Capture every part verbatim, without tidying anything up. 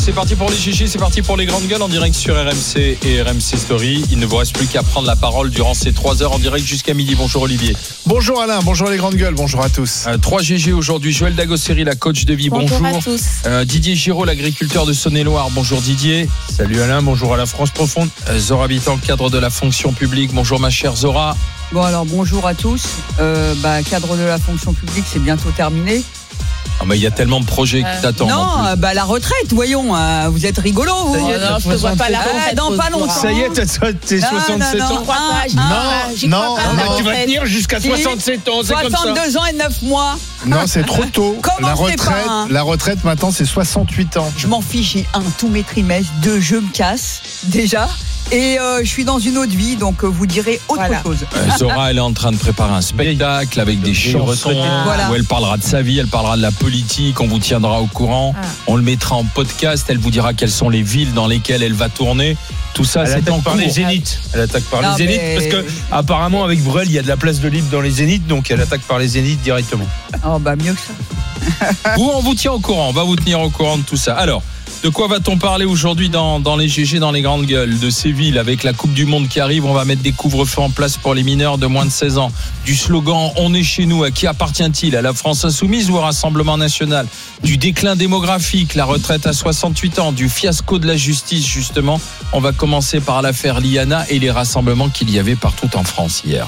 c'est parti pour les G G, c'est parti pour les grandes gueules en direct sur R M C et R M C Story. Il ne vous reste plus qu'à prendre la parole durant ces trois heures en direct jusqu'à midi. Bonjour Olivier. Bonjour Alain, bonjour les grandes gueules, bonjour à tous. Euh, trois G G aujourd'hui, Joël Dagosseri, la coach de vie, bonjour. Bonjour à tous. Euh, Didier Giraud, l'agriculteur de Saône-et-Loire, bonjour Didier. Salut Alain, bonjour à la France profonde. Euh, Zora Habitant, cadre de la fonction publique, bonjour ma chère Zora. Bon alors bonjour à tous, euh, bah, cadre de la fonction publique c'est bientôt terminé. Ah bah il y a tellement de projets euh, qui t'attendent. Non, euh, bah la retraite, voyons, euh, vous êtes rigolo vous. Oh, non, je ne vois pas la retraite. Ah, dans pas longtemps. Ça y est, t'as, t'es non, soixante-sept non, non, ans. Ah, j'y non, crois pas, non, pas, non, Tu vas tenir jusqu'à Si. soixante-sept ans, c'est comme ça. soixante-deux ans et neuf mois. Non, c'est trop tôt. Comment la c'est retraite, pas, hein la retraite maintenant c'est soixante-huit ans. Je m'en fiche, j'ai un tous mes trimestres, deux je me casse déjà. Et euh, je suis dans une autre vie, donc euh, vous direz autre Voilà. chose. Euh, Zora, elle est en train de préparer un spectacle avec des chansons Voilà. où elle parlera de sa vie, elle parlera de la politique, on vous tiendra au courant, Ah. on le mettra en podcast, elle vous dira quelles sont les villes dans lesquelles elle va tourner. Tout ça, Elle c'est en attaque par cours. les zéniths. Elle attaque par Non, les zéniths mais- parce que apparemment avec Bruel il y a de la place de libre dans les zéniths, donc elle attaque par les zéniths directement. Oh bah mieux que ça. Vous, on vous tient au courant, on va vous tenir au courant de tout ça. Alors, de quoi va-t-on parler aujourd'hui dans, dans les G G, dans les grandes gueules? De Séville, avec la Coupe du Monde qui arrive, on va mettre des couvre-feux en place pour les mineurs de moins de seize ans. Du slogan « On est chez nous », à qui appartient-il? À la France Insoumise ou au Rassemblement National? Du déclin démographique, la retraite à soixante-huit ans, du fiasco de la justice justement. On va commencer par l'affaire Liana et les rassemblements qu'il y avait partout en France hier.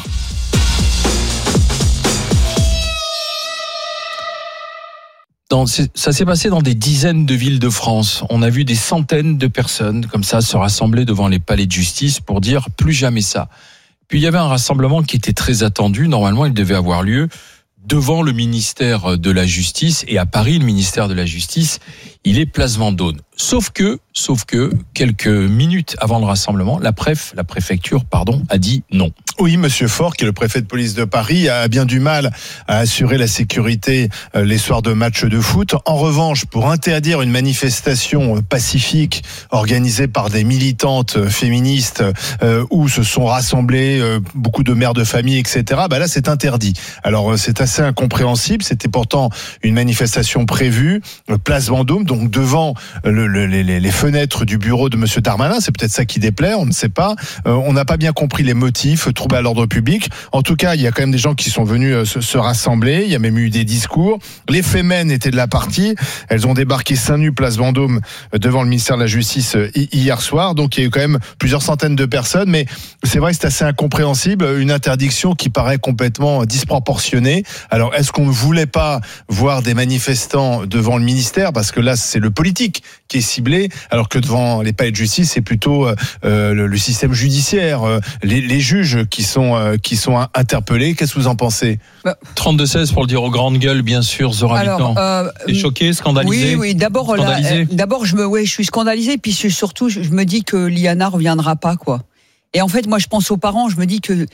Dans, ça s'est passé dans des dizaines de villes de France. On a vu des centaines de personnes comme ça se rassembler devant les palais de justice pour dire plus jamais ça. Puis il y avait un rassemblement qui était très attendu. Normalement, il devait avoir lieu devant le ministère de la Justice. Et à Paris, le ministère de la Justice, il est place Vendôme. Sauf que, sauf que, quelques minutes avant le rassemblement, la préf, la préfecture, pardon, a dit non. Oui, Monsieur Faure, qui est le préfet de police de Paris, a bien du mal à assurer la sécurité les soirs de matchs de foot. En revanche, pour interdire une manifestation pacifique organisée par des militantes féministes euh, où se sont rassemblés euh, beaucoup de mères de famille, et cetera, bah là, c'est interdit. Alors, c'est assez incompréhensible. C'était pourtant une manifestation prévue, place Vendôme, donc devant le, le, les, les fenêtres du bureau de Monsieur Darmanin. C'est peut-être ça qui déplaît, on ne sait pas. Euh, on n'a pas bien compris les motifs, troubles à l'ordre public. En tout cas, il y a quand même des gens qui sont venus se, se rassembler. Il y a même eu des discours. Les Femen étaient de la partie. Elles ont débarqué seins nus place Vendôme devant le ministère de la Justice hier soir. Donc, il y a eu quand même plusieurs centaines de personnes. Mais c'est vrai que c'est assez incompréhensible. Une interdiction qui paraît complètement disproportionnée. Alors, est-ce qu'on ne voulait pas voir des manifestants devant le ministère? Parce que là, c'est le politique qui est ciblé, alors que devant les palais de justice, c'est plutôt euh, le, le système judiciaire, euh, les, les juges qui sont euh, qui sont interpellés. Qu'est-ce que vous en pensez? trente-deux seize pour le dire aux grandes gueules, bien sûr, Zora Habitant. euh, T'es choqué, scandalisé? Oui, oui. D'abord, là, euh, d'abord, je me, ouais, je suis scandalisée, puis je, surtout, je me dis que Liana reviendra pas, quoi. Et en fait, moi, je pense aux parents. Je me dis que,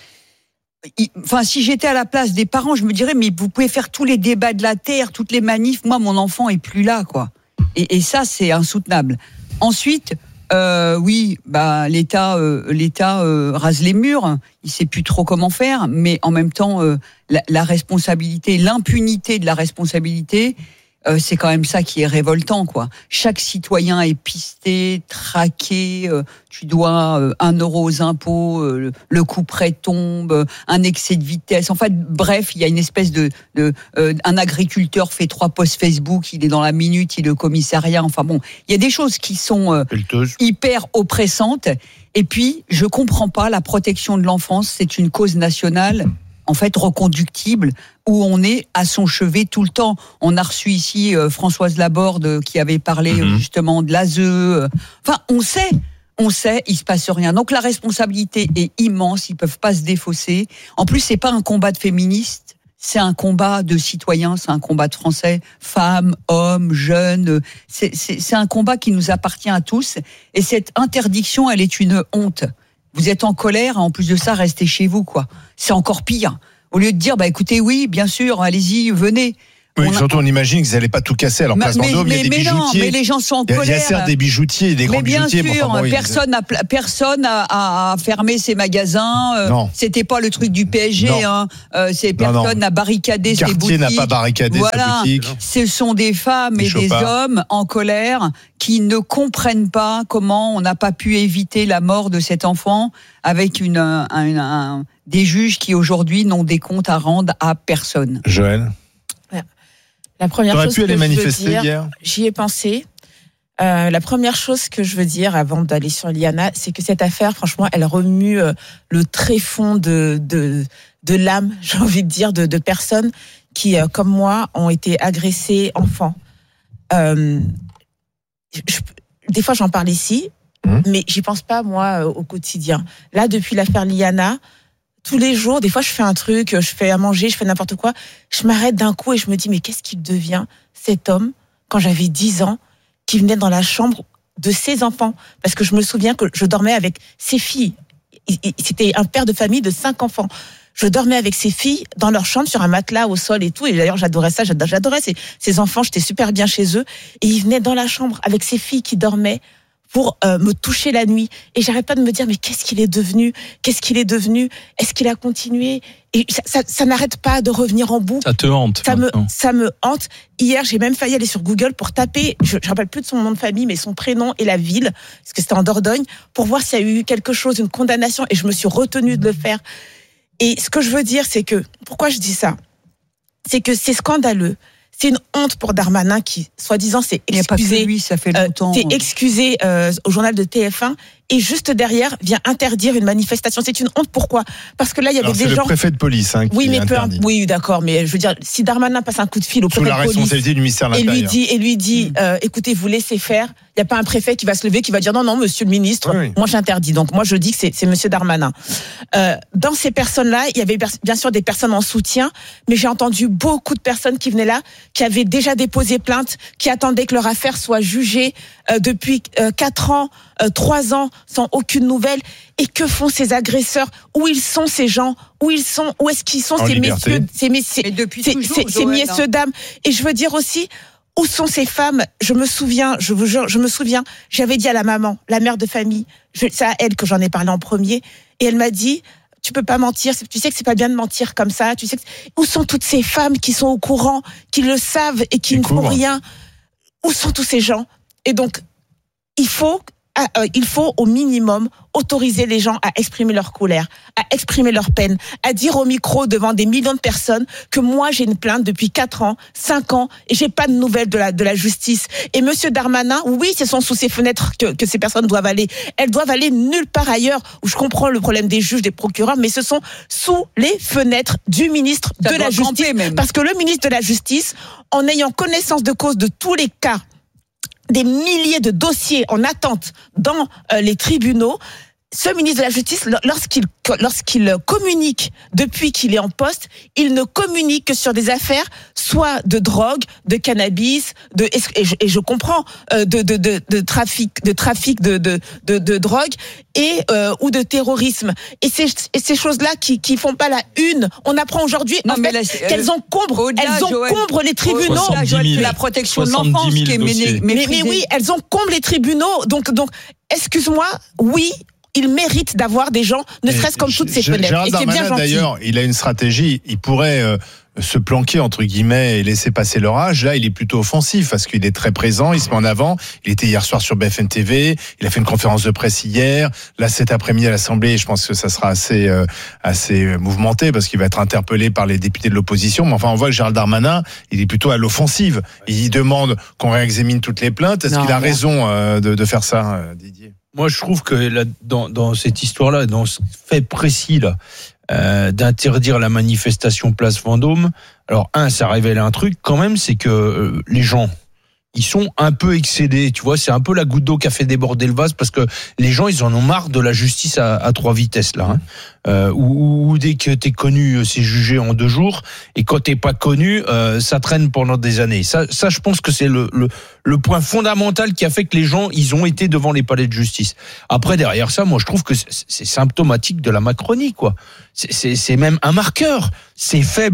enfin, si j'étais à la place des parents, je me dirais, mais vous pouvez faire tous les débats de la terre, toutes les manifs. Moi, mon enfant est plus là, quoi. Et, et ça, c'est insoutenable. Ensuite, euh, oui, bah l'État, euh, l'État euh, rase les murs. Il sait plus trop comment faire, mais en même temps, euh, la, la responsabilité, l'impunité de la responsabilité, euh, c'est quand même ça qui est révoltant, quoi. Chaque citoyen est pisté, traqué. Euh, tu dois euh, un euro aux impôts, euh, le, le coup près tombe, euh, un excès de vitesse. En fait, bref, il y a une espèce de, de euh, un agriculteur fait trois posts Facebook, il est dans la minute, il est au commissariat. Enfin bon, il y a des choses qui sont euh, hyper oppressantes. Et puis, je comprends pas, la protection de l'enfance, c'est une cause nationale, en fait, reconductible, où on est à son chevet tout le temps. On a reçu ici euh, Françoise Laborde euh, qui avait parlé mmh. justement de l'A S E. Euh. Enfin, on sait, on sait, il se passe rien. Donc la responsabilité est immense, ils peuvent pas se défausser. En plus, c'est pas un combat de féministes, c'est un combat de citoyens, c'est un combat de Français, femmes, hommes, jeunes. C'est, c'est, c'est un combat qui nous appartient à tous. Et cette interdiction, elle est une honte. Vous êtes en colère, en plus de ça, restez chez vous, quoi. C'est encore pire. Au lieu de dire, bah écoutez, oui, bien sûr, allez-y, venez. Oui, on a... surtout on imagine qu'ils n'allaient pas tout casser. Alors, place mais, Vendôme, il y a des mais bijoutiers. Non, mais les gens sont en il y a, colère. Il y a certes des bijoutiers, des grands mais bien bijoutiers. sûr, bon, personne n'a personne a, a fermé ses magasins. Euh, non. C'était pas le truc du P S G. Hein. Euh, c'est personne n'a barricadé ses boutiques. Cartier n'a pas barricadé voilà. sa boutique. Ce sont des femmes des et Chopard. Des hommes en colère qui ne comprennent pas comment on n'a pas pu éviter la mort de cet enfant avec une, un, un, un, des juges qui aujourd'hui n'ont des comptes à rendre à personne. Joël. La première T'aurais chose pu que aller je manifester veux dire, hier. J'y ai pensé. Euh, la première chose que je veux dire avant d'aller sur Liana, c'est que cette affaire, franchement, elle remue euh, le tréfonds de de de l'âme, j'ai envie de dire, de, de personnes qui, euh, comme moi, ont été agressées enfants. Euh, je, des fois, j'en parle ici, mmh. mais j'y pense pas moi au quotidien. Là, depuis l'affaire Liana, tous les jours, des fois, je fais un truc, je fais à manger, je fais n'importe quoi. Je m'arrête d'un coup et je me dis, mais qu'est-ce qu'il devient, cet homme, quand j'avais dix ans, qui venait dans la chambre de ses enfants? Parce que je me souviens que je dormais avec ses filles. C'était un père de famille de cinq enfants. Je dormais avec ses filles dans leur chambre sur un matelas au sol et tout. Et d'ailleurs, j'adorais ça. J'adorais ces, ces enfants. J'étais super bien chez eux. Et il venait dans la chambre avec ses filles qui dormaient pour euh, me toucher la nuit. Et j'arrête pas de me dire, mais qu'est-ce qu'il est devenu? Qu'est-ce qu'il est devenu? Est-ce qu'il a continué? Et ça, ça, ça n'arrête pas de revenir en boucle. Ça te hante. Ça me, ça me hante. Hier, j'ai même failli aller sur Google pour taper, je ne me rappelle plus de son nom de famille, mais son prénom et la ville, parce que c'était en Dordogne, pour voir s'il y a eu quelque chose, une condamnation. Et je me suis retenue de le faire. Et ce que je veux dire, c'est que, pourquoi je dis ça? C'est que c'est scandaleux. C'est une honte pour Darmanin qui, soi-disant, s'est excusé. Il n'y a pas que lui, ça fait longtemps. Euh, s'est excusé euh, au journal de T F un et juste derrière vient interdire une manifestation. C'est une honte. Pourquoi? Parce que là, il y avait Alors, des c'est gens. C'est le préfet de police hein, qui oui, mais interdit. Peu, oui, d'accord. Mais je veux dire, si Darmanin passe un coup de fil au sous préfet la de police responsabilité du ministère de et l'Intérieur lui dit et lui dit, mmh. euh, écoutez, vous laissez faire. Il n'y a pas un préfet qui va se lever, qui va dire non, non, monsieur le ministre, oui, oui. moi j'interdis. Donc moi je dis que c'est, c'est monsieur Darmanin. Euh, dans ces personnes-là, il y avait bien sûr des personnes en soutien, mais j'ai entendu beaucoup de personnes qui venaient là, qui avaient déjà déposé plainte, qui attendaient que leur affaire soit jugée euh, depuis euh, quatre ans, euh, trois ans, sans aucune nouvelle. Et que font ces agresseurs? Où ils sont ces gens? Où ils sont? Où est-ce qu'ils sont en ces liberté. messieurs, ces messieurs, et depuis ces, toujours, ces, ces Joël, messieurs hein. dames? Et je veux dire aussi. Où sont ces femmes? Je me souviens, je vous jure, je me souviens, j'avais dit à la maman, la mère de famille, je, c'est à elle que j'en ai parlé en premier, et elle m'a dit, tu peux pas mentir, tu sais que c'est pas bien de mentir comme ça, tu sais que... Où sont toutes ces femmes qui sont au courant, qui le savent et qui Ils ne font couvrent. rien? Où sont tous ces gens? Et donc, il faut... Euh, il faut au minimum autoriser les gens à exprimer leur colère, à exprimer leur peine, à dire au micro devant des millions de personnes que moi j'ai une plainte depuis quatre ans, cinq ans et j'ai pas de nouvelles de la de la justice. Et monsieur Darmanin, oui, ce sont sous ces fenêtres que, que ces personnes doivent aller. Elles doivent aller nulle part ailleurs. Où je comprends le problème des juges, des procureurs, mais ce sont sous les fenêtres du ministre Ça de la Justice, même. parce que le ministre de la Justice, en ayant connaissance de cause de tous les cas, des milliers de dossiers en attente dans euh, les tribunaux, ce ministre de la Justice, lorsqu'il, lorsqu'il communique depuis qu'il est en poste, il ne communique que sur des affaires soit de drogue, de cannabis, de et je, et je comprends euh, de, de, de, de trafic, de trafic de, de, de, de drogue et euh, ou de terrorisme. Et ces, et ces choses-là qui qui font pas la une, on apprend aujourd'hui non, en mais fait, là, qu'elles encombrent, elles encombrent les tribunaux. soixante-dix mille, la protection de l'enfance qui est dossiers. Mais, mais oui, elles encombrent les tribunaux. Donc donc, excuse-moi, oui. Il mérite d'avoir des gens, ne serait-ce comme toutes ces fenêtres. Gérald et c'est bien Darmanin, gentil. d'ailleurs, il a une stratégie. Il pourrait euh, se planquer, entre guillemets, et laisser passer leur âge. Là, il est plutôt offensif parce qu'il est très présent, il se met en avant. Il était hier soir sur B F M T V, il a fait une conférence de presse hier. Là, cet après-midi à l'Assemblée, je pense que ça sera assez, euh, assez mouvementé parce qu'il va être interpellé par les députés de l'opposition. Mais enfin, on voit que Gérald Darmanin, il est plutôt à l'offensive. Il demande qu'on réexamine toutes les plaintes. Est-ce Non, qu'il a non. raison euh, de, de faire ça, euh, Didier? Moi, je trouve que là, dans, dans cette histoire-là, dans ce fait précis là, euh, d'interdire la manifestation place Vendôme, alors un, ça révèle un truc quand même, c'est que euh, les gens, ils sont un peu excédés, tu vois, c'est un peu la goutte d'eau qui a fait déborder le vase parce que les gens, ils en ont marre de la justice à, à trois vitesses là. Hein. Euh, où, où dès que t'es connu, c'est jugé en deux jours, et quand t'es pas connu, euh, ça traîne pendant des années. Ça, ça, je pense que c'est le, le le point fondamental qui a fait que les gens, ils ont été devant les palais de justice. Après, derrière ça, moi, je trouve que c'est, c'est symptomatique de la Macronie, quoi. C'est, c'est, c'est même un marqueur. C'est faible.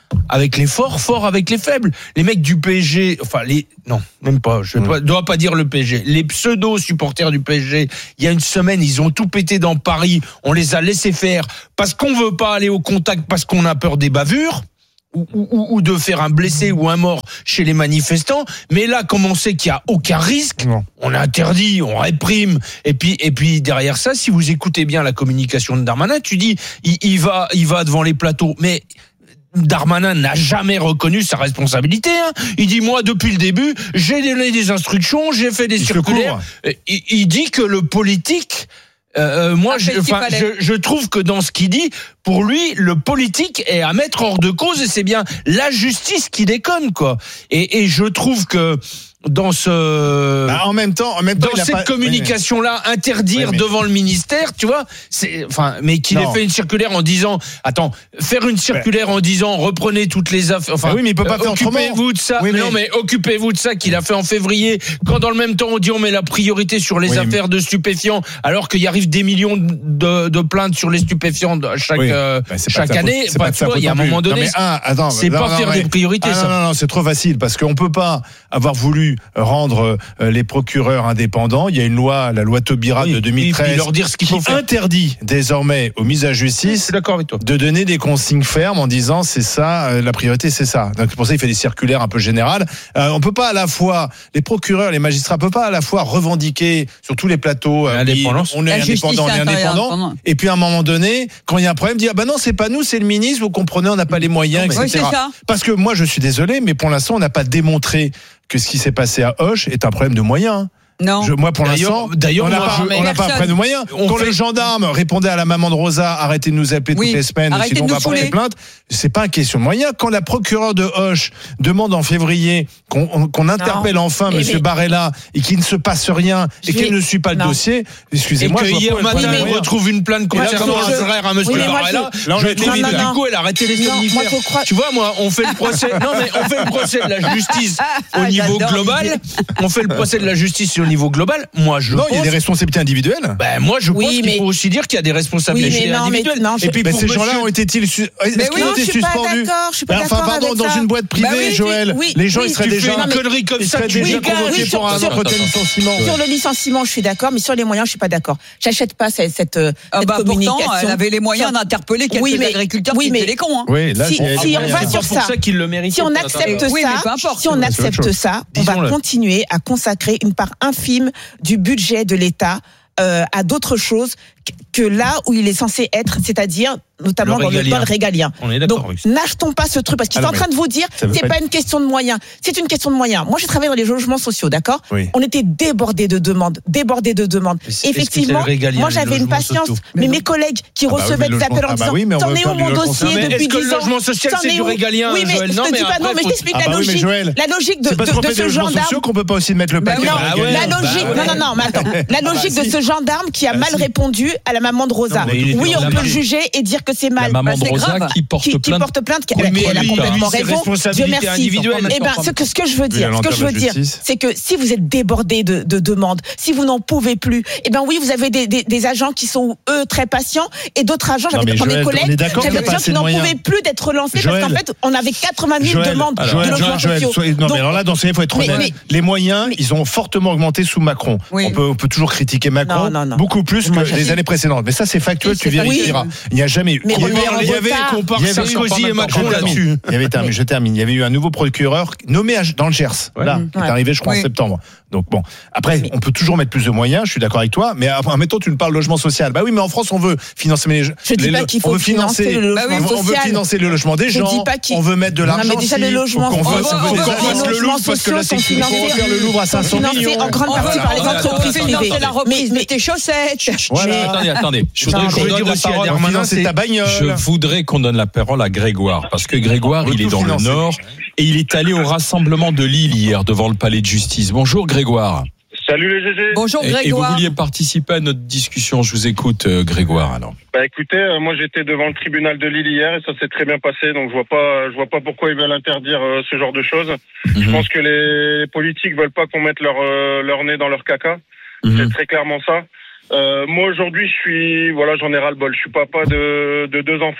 avec les forts, fort avec les faibles. Les mecs du P S G, enfin les, non, même pas, je ne dois pas dire le P S G. Les pseudo-supporters du P S G, il y a une semaine, ils ont tout pété dans Paris, on les a laissés faire parce qu'on veut pas aller au contact, parce qu'on a peur des bavures. Ou, ou, ou de faire un blessé ou un mort chez les manifestants, mais là, comme on sait qu'il n'y a aucun risque, non. on interdit, on réprime, et puis et puis derrière ça, si vous écoutez bien la communication de Darmanin, tu dis, il, il va il va devant les plateaux, mais Darmanin n'a jamais reconnu sa responsabilité. Hein. Il dit, moi, depuis le début, j'ai donné des instructions, j'ai fait des il circulaires. Il, il dit que le politique... Euh, moi, je, je, je trouve que dans ce qu'il dit, pour lui, le politique est à mettre hors de cause et c'est bien la justice qui déconne, quoi. Et, et je trouve que dans ce, bah, en même temps, en même temps, dans cette pas... communication-là, oui, interdire oui, mais... devant le ministère, tu vois, c'est, enfin, mais qu'il ait fait une circulaire en disant, attends, faire une circulaire ouais. en disant, reprenez toutes les affaires, enfin, bah oui, mais il peut pas euh, faire occupez-vous de ça, oui, mais... non, mais occupez-vous de ça qu'il a fait en février, quand dans le même temps on dit on met la priorité sur les oui, affaires mais... de stupéfiants, alors qu'il y arrive des millions de, de plaintes sur les stupéfiants chaque, oui. euh, bah, chaque année, enfin, tu vois, il y a un moment donné, non, un, attends, c'est non, pas non, faire non, des priorités, ah, ça. Non, non, non, c'est trop facile, parce qu'on peut pas avoir voulu rendre euh, les procureurs indépendants. Il y a une loi, la loi Taubira oui, de deux mille treize, leur dire ce qu'il qui faut faire. interdit désormais aux mises à justice de donner des consignes fermes en disant c'est ça, euh, la priorité c'est ça. Donc pour ça il fait des circulaires un peu générales. Euh, on peut pas à la fois, les procureurs, les magistrats, peuvent pas à la fois revendiquer sur tous les plateaux, euh, on est indépendant, on est indépendant, et puis à un moment donné, quand il y a un problème, dire bah non c'est pas nous, c'est le ministre, vous comprenez, on n'a pas les moyens, non, et cetera. Oui, parce que moi je suis désolé, mais pour l'instant on n'a pas démontré que ce qui s'est passé à Auch est un problème de moyens. Non. Je, moi, pour d'ailleurs, l'instant, d'ailleurs, on n'a pas, on n'a pas un problème de moyens. On Quand fait... le gendarme répondait à la maman de Rosa, arrêtez de nous appeler oui. toutes les semaines, arrêtez sinon on va porter plainte. C'est pas une question de moyens. Quand la procureure de Auch demande en février qu'on, qu'on interpelle non. enfin mais Monsieur mais... Barella et qu'il ne se passe rien et qu'il ne suit pas le non. dossier, excusez-moi. Et que hier matin, on retrouve une plainte concernant un frère à Monsieur Barella. Je trouve que du coup, elle a arrêté les somnifères. Tu vois, moi, on fait le procès. Non, mais on fait le procès de la justice au niveau global. On fait le procès de la justice au niveau global. Moi, je non, pense... il y a des responsabilités individuelles. Ben, moi, je oui, pense mais... qu'il faut aussi dire qu'il y a des responsabilités oui, non, individuelles. Non, je... Et puis, ben, ces monsieur... gens-là ont été-ils su... Est-ce mais qu'ils oui, ont été suspendus? Je suis pas ben, d'accord. Enfin, pardon, dans ça. une boîte privée, bah oui, Joël, oui, les gens, oui, ils seraient déjà une connerie comme ça, tu déjà convoqués oui, pour un entretien de licenciement. Sur le licenciement, je suis d'accord, mais sur les moyens, je suis pas d'accord. J'achète pas cette, cette, ah cette bah communication. Pourtant, elle avait les moyens d'interpeller quelques oui, mais, agriculteurs oui, mais, qui étaient les cons. Hein. Oui, là, si, si on va sur ça, si on accepte ça, si on accepte ça, on va continuer à consacrer une part infime du budget de l'État à d'autres choses que là où il est censé être, c'est-à-dire notamment le dans, le, dans le régalien. On est Donc, n'achetons pas ce truc, parce qu'ils sont en train de vous dire, c'est pas, pas une question de moyens, c'est une question de moyens. Moi, j'ai travaillé dans les logements sociaux, d'accord oui. On était débordés de demandes, débordés de demandes. Effectivement, régalien, moi, j'avais une patience, sociaux. mais, mais mes collègues qui ah recevaient bah oui, des appels en disant, ah bah oui, t'en es où mon dossier non, depuis dix ans? Est-ce que le logement social, c'est du régalien, oui, mais Joël? Non, mais non, mais je t'explique la logique. La logique de ce gendarme. Qu'on peut pas aussi mettre le paquet. La logique, non, non, non, mais attends. La logique de ce gendarme qui a mal répondu à la maman de Rosa. Oui, on peut le juger et dire que c'est mal. Rosa qui porte qui, plainte, qui porte plainte, qui, oui, elle a complètement raison. Dieu merci. Eh ben, ce que ce que je veux dire, ce que je veux dire, c'est que si vous êtes débordé de, de demandes, si vous n'en pouvez plus, eh ben oui, vous avez des, des, des agents qui sont eux très patients et d'autres agents. J'avais des collègues, j'avais des gens qui n'en pouvaient plus d'être relancés parce qu'en fait, on avait quatre-vingt mille demandes de logements sociaux. Non, mais alors là, dans ce cas, il faut être honnête. Les moyens, ils ont fortement augmenté sous Macron. On peut, on peut toujours critiquer Macron beaucoup plus que les années précédentes. Mais ça, c'est factuel. Tu vérifieras. Il n'y a jamais eu. Il y avait compare Sarkozy et Macron là-dessus. Il y avait terminé, je termine. Il y avait eu un nouveau procureur nommé dans le Gers, là, qui est arrivé, je crois, en septembre. Donc bon, après, on peut toujours mettre plus de moyens. Je suis d'accord avec toi, mais admettons, tu me parles logement social. Bah oui, mais en France, on veut financer les. Je dis pas qu'il faut financer le logement social. On veut financer le logement des gens. On veut mettre de l'argent. Non, mais déjà le logement. On veut des logements sociaux sont financés. Faire le Louvre à cinq cents millions. En grande partie par les entreprises privées. La reprise de tes chaussettes. Attendez, attendez. Je voudrais dire aussi à Darmanin, c'est ta bagnole. Je voudrais qu'on donne la parole à Grégoire, parce que Grégoire, il est dans le Nord et il est allé au rassemblement de Lille hier devant le palais de justice. Bonjour Grégoire. Salut les G G. Bonjour Grégoire. Et, et vous vouliez participer à notre discussion, je vous écoute euh, Grégoire alors. Bah écoutez, euh, moi j'étais devant le tribunal de Lille hier et ça s'est très bien passé, donc je vois pas je vois pas pourquoi ils veulent interdire euh, ce genre de choses. Mm-hmm. Je pense que les politiques veulent pas qu'on mette leur euh, leur nez dans leur caca. Mm-hmm. C'est très clairement ça. Euh, moi aujourd'hui, je suis voilà, j'en ai ras le bol. Je suis papa de de deux enfants.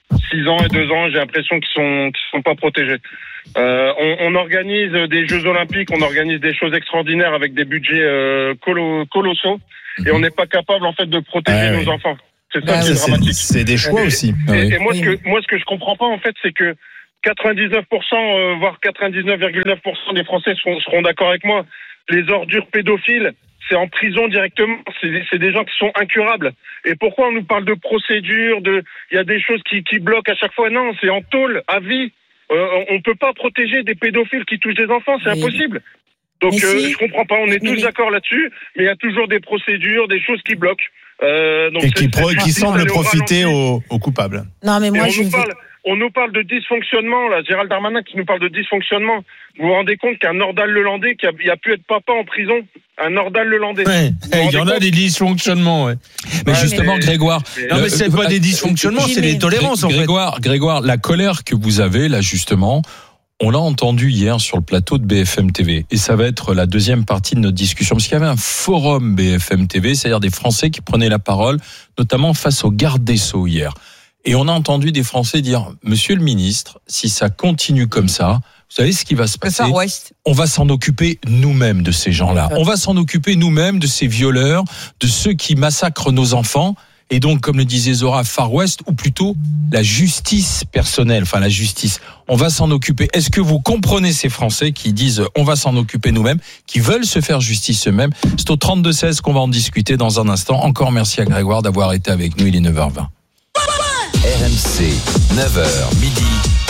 six ans et deux ans, j'ai l'impression qu'ils sont, qu'ils sont pas protégés. Euh, on, on organise des Jeux Olympiques, on organise des choses extraordinaires avec des budgets euh, colo, colossaux, mmh. et on n'est pas capable en fait de protéger ah, nos oui. enfants. C'est ça ah, qui est c'est, dramatique. C'est des choix et, aussi. Et, oui. et moi, ce que moi, ce que je comprends pas en fait, c'est que quatre-vingt-dix-neuf pour cent, euh, voire quatre-vingt-dix-neuf virgule neuf pour cent des Français seront, seront d'accord avec moi. Les ordures pédophiles, c'est en prison directement. C'est, c'est des gens qui sont incurables. Et pourquoi on nous parle de procédures, de, il y a des choses qui, qui bloquent à chaque fois? Non, c'est en tôle, à vie. Euh, on ne peut pas protéger des pédophiles qui touchent des enfants, c'est mais, impossible. Donc euh, si. je comprends pas, on est mais tous mais... d'accord là-dessus, mais il y a toujours des procédures, des choses qui bloquent. Euh, donc et qui, pro- qui semblent profiter aux, aux coupables. Non, mais moi, on je nous parle, on nous parle de dysfonctionnement, là, Gérald Darmanin qui nous parle de dysfonctionnement. Vous vous rendez compte qu'un Nordal-Lelandais qui a, il a pu être papa en prison, un Nordal-Lelandais. Ouais, il y en a des dysfonctionnements, ouais. Mais ouais, justement, mais, Grégoire. Mais, non, mais c'est euh, pas des dysfonctionnements, c'est des tolérances, en fait. Grégoire, Grégoire, la colère que vous avez, là, justement, on l'a entendu hier sur le plateau de B F M T V. Et ça va être la deuxième partie de notre discussion. Parce qu'il y avait un forum B F M T V, c'est-à-dire des Français qui prenaient la parole, notamment face au garde des Sceaux hier. Et on a entendu des Français dire, Monsieur le ministre, si ça continue comme ça, vous savez ce qui va se passer? On va s'en occuper nous-mêmes de ces gens-là. On va s'en occuper nous-mêmes de ces violeurs, de ceux qui massacrent nos enfants. Et donc, comme le disait Zora, Far West, ou plutôt la justice personnelle, enfin la justice, on va s'en occuper. Est-ce que vous comprenez ces Français qui disent on va s'en occuper nous-mêmes, qui veulent se faire justice eux-mêmes? C'est au trente-deux seize qu'on va en discuter dans un instant. Encore merci à Grégoire d'avoir été avec nous, il est neuf heures vingt. R M C, neuf heures midi,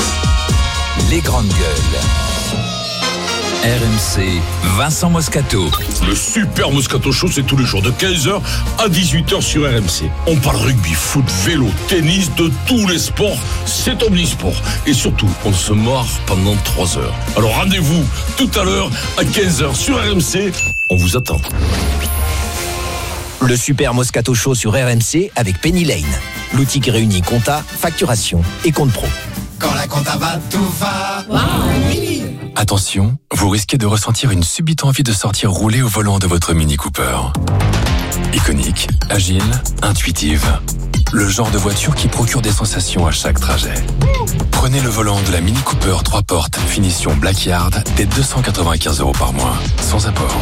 les grandes gueules. R M C, Vincent Moscato. Le Super Moscato Show, c'est tous les jours de quinze heures à dix-huit heures sur R M C. On parle rugby, foot, vélo, tennis, de tous les sports. C'est omnisport. Et surtout, on se marre pendant trois heures. Alors rendez-vous tout à l'heure à quinze heures sur R M C. On vous attend. Le Super Moscato Show sur R M C avec Penny Lane. L'outil qui réunit compta, facturation et compte pro. Quand la compta va, tout va. Wow. Attention, vous risquez de ressentir une subite envie de sortir rouler au volant de votre Mini Cooper. Iconique, agile, intuitive. Le genre de voiture qui procure des sensations à chaque trajet. Prenez le volant de la Mini Cooper trois portes, finition Blackyard, dès deux cent quatre-vingt-quinze euros par mois, sans apport.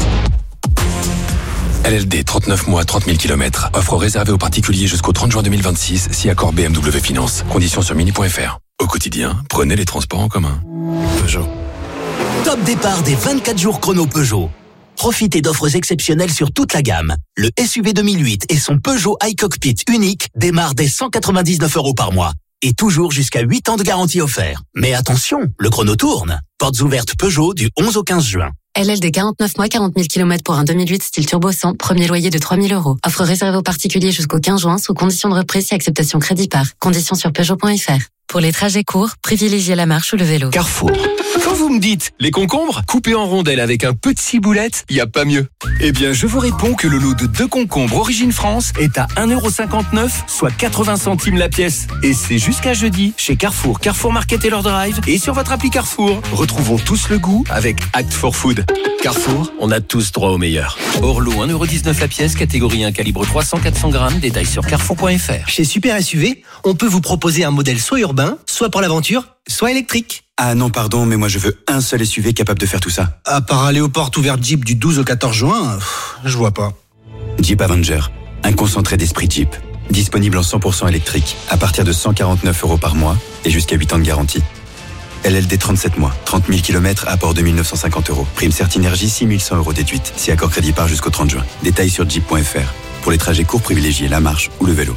L L D, trente-neuf mois, trente mille kilomètres. Offre réservée aux particuliers jusqu'au trente juin deux mille vingt-six, si accord B M W Finance. Conditions sur mini point f r. Au quotidien, prenez les transports en commun. Peugeot. Top départ des vingt-quatre jours chrono Peugeot. Profitez d'offres exceptionnelles sur toute la gamme. Le S U V deux mille huit et son Peugeot iCockpit unique démarrent dès cent quatre-vingt-dix-neuf euros par mois. Et toujours jusqu'à huit ans de garantie offert. Mais attention, le chrono tourne. Portes ouvertes Peugeot du onze au quinze juin. L L D quarante-neuf mois, quarante mille kilomètres pour un deux mille huit style turbo cent, premier loyer de trois mille euros. Offre réservée aux particuliers jusqu'au quinze juin sous condition de reprise et acceptation crédit par. Conditions sur Peugeot point f r. Pour les trajets courts, privilégiez la marche ou le vélo. Carrefour. Quand vous me dites les concombres coupés en rondelles avec un peu de ciboulette, y a pas mieux. Eh bien, je vous réponds que le lot de deux concombres Origine France est à un euro cinquante-neuf, soit quatre-vingts centimes la pièce. Et c'est jusqu'à jeudi chez Carrefour, Carrefour Market et leur drive et sur votre appli Carrefour. Retrouvons tous le goût avec Act for Food. Carrefour, on a tous droit au meilleur. Hors lot, un euro dix-neuf la pièce, catégorie un, calibre trois cents à quatre cents grammes, détails sur carrefour point f r. Chez Super S U V, on peut vous proposer un modèle soit urbain, soit pour l'aventure, soit électrique. Ah non, pardon, mais moi je veux un seul S U V capable de faire tout ça. À part aller aux portes ouvertes Jeep du douze au quatorze juin, pff, je vois pas. Jeep Avenger, un concentré d'esprit Jeep. Disponible en cent pour cent électrique, à partir de cent quarante-neuf euros par mois et jusqu'à huit ans de garantie. L L D trente-sept mois, trente mille kilomètres, apport deux mille neuf cent cinquante euros. Prime Certinergie, six mille cent euros déduite, si accord crédit par jusqu'au trente juin. Détails sur jeep point f r. Pour les trajets courts, privilégiez la marche ou le vélo.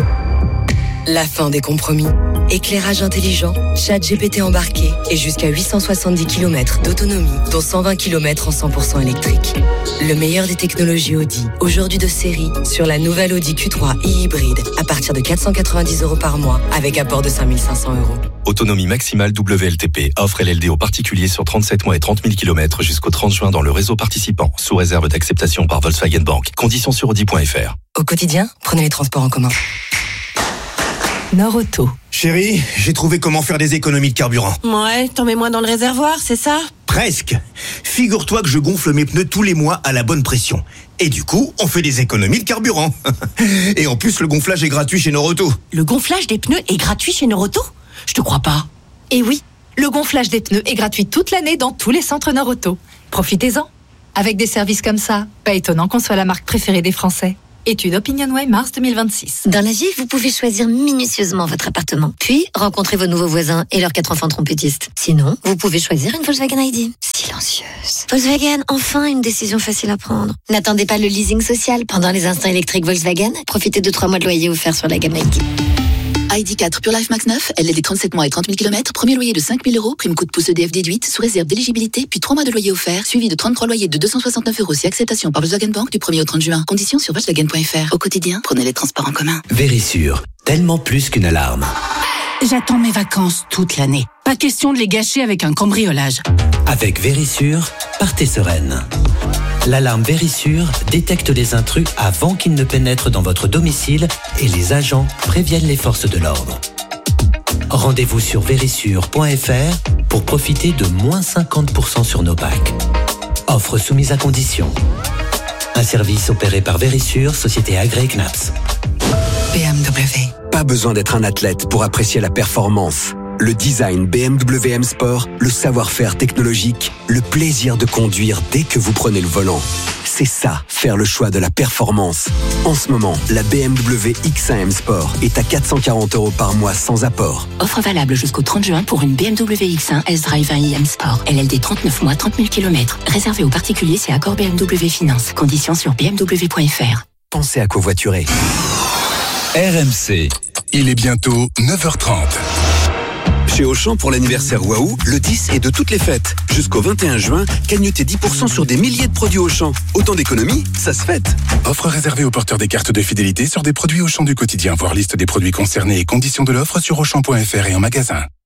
La fin des compromis. Éclairage intelligent, chat G P T embarqué et jusqu'à huit cent soixante-dix kilomètres d'autonomie, dont cent vingt kilomètres en cent pour cent électrique. Le meilleur des technologies Audi, aujourd'hui de série, sur la nouvelle Audi Q trois e-hybride, à partir de quatre cent quatre-vingt-dix euros par mois, avec apport de cinq mille cinq cents euros. Autonomie maximale W L T P. Offre L L D aux particuliers sur trente-sept mois et trente mille kilomètres jusqu'au trente juin dans le réseau participant, sous réserve d'acceptation par Volkswagen Bank. Conditions sur audi point f r. Au quotidien, prenez les transports en commun. Nord-Auto. Chérie, j'ai trouvé comment faire des économies de carburant. Ouais, t'en mets moins dans le réservoir, c'est ça ? Presque. Figure-toi que je gonfle mes pneus tous les mois à la bonne pression. Et du coup, on fait des économies de carburant. Et en plus, le gonflage est gratuit chez Nord-Auto. Le gonflage des pneus est gratuit chez Nord-Auto ? Je te crois pas. Et oui, le gonflage des pneus est gratuit toute l'année dans tous les centres Nord-Auto. Profitez-en. Avec des services comme ça, pas étonnant qu'on soit la marque préférée des Français. Étude OpinionWay mars deux mille vingt-six. Dans la vie, vous pouvez choisir minutieusement votre appartement. Puis, rencontrer vos nouveaux voisins et leurs quatre enfants trompettistes. Sinon, vous pouvez choisir une Volkswagen I D. Silencieuse. Volkswagen, enfin une décision facile à prendre. N'attendez pas le leasing social pendant les instants électriques Volkswagen. Profitez de trois mois de loyer offerts sur la gamme I D. I D quatre Pure Life Max neuf, L L D trente-sept mois et trente mille kilomètres, premier loyer de cinq mille euros, prime coup de pouce E D F déduite, sous réserve d'éligibilité, puis trois mois de loyer offert, suivi de trente-trois loyers de deux cent soixante-neuf euros si acceptation par Volkswagen Bank du premier au trente juin. Conditions sur Volkswagen point F R. Au quotidien, prenez les transports en commun. Vérissure, tellement plus qu'une alarme. J'attends mes vacances toute l'année. Pas question de les gâcher avec un cambriolage. Avec Vérissure, partez sereine. L'alarme Vérissure détecte les intrus avant qu'ils ne pénètrent dans votre domicile et les agents préviennent les forces de l'ordre. Rendez-vous sur vérissure point F R pour profiter de moins cinquante pour cent sur nos packs. Offre soumise à condition. Un service opéré par Vérissure, société agréée C N A P S. B M W. Pas besoin d'être un athlète pour apprécier la performance. Le design B M W M Sport, le savoir-faire technologique, le plaisir de conduire dès que vous prenez le volant. C'est ça, faire le choix de la performance. En ce moment, la B M W X un M Sport est à quatre cent quarante euros par mois sans apport. Offre valable jusqu'au trente juin pour une B M W X un S-Drive un i M Sport. L L D trente-neuf mois, trente mille kilomètres. Réservé aux particuliers, c'est accord B M W Finance. Conditions sur b m w point f r. Pensez à covoiturer. R M C. Il est bientôt neuf heures trente. Chez Auchan, pour l'anniversaire Waouh, le dix est de toutes les fêtes. Jusqu'au vingt et un juin, cagnottez dix pour cent sur des milliers de produits Auchan. Autant d'économies, ça se fête. Offre réservée aux porteurs des cartes de fidélité sur des produits Auchan du quotidien. Voir liste des produits concernés et conditions de l'offre sur auchan point f r et en magasin.